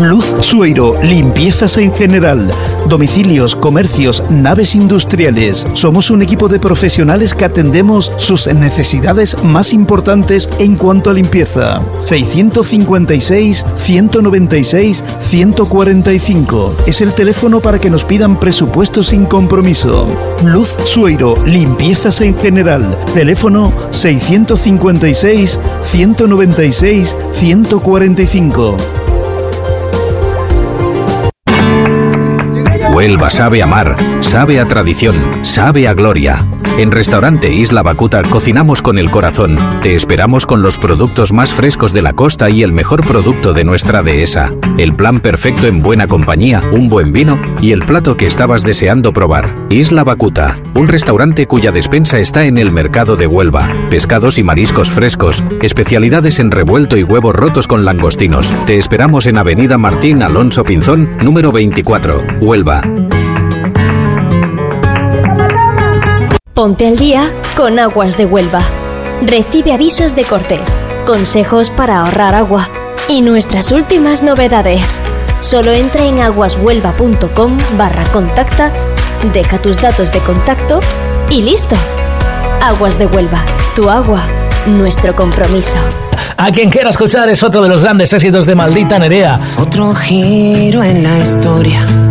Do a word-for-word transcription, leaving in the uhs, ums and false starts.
Luz Sueiro, limpiezas en general. Domicilios, comercios, naves industriales. Somos un equipo de profesionales que atendemos sus necesidades más importantes en cuanto a limpieza. seiscientos cincuenta y seis, ciento noventa y seis, ciento cuarenta y cinco. Es el teléfono para que nos pidan presupuestos sin compromiso. Luz Sueiro, limpiezas en general. Teléfono seiscientos cincuenta y seis, ciento noventa y seis, ciento cuarenta y cinco. Huelva sabe a mar, sabe a tradición, sabe a gloria. En Restaurante Isla Bacuta cocinamos con el corazón. Te esperamos con los productos más frescos de la costa y el mejor producto de nuestra dehesa. El plan perfecto en buena compañía, un buen vino y el plato que estabas deseando probar. Isla Bacuta, un restaurante cuya despensa está en el mercado de Huelva. Pescados y mariscos frescos, especialidades en revuelto y huevos rotos con langostinos. Te esperamos en Avenida Martín Alonso Pinzón, número veinticuatro, Huelva. Ponte al día con Aguas de Huelva. Recibe avisos de cortes, consejos para ahorrar agua y nuestras últimas novedades. Solo entra en aguashuelva.com barra contacta, deja tus datos de contacto y listo. Aguas de Huelva, tu agua, nuestro compromiso. A quien quiera escuchar es otro de los grandes éxitos de Maldita Nerea. Otro giro en la historia.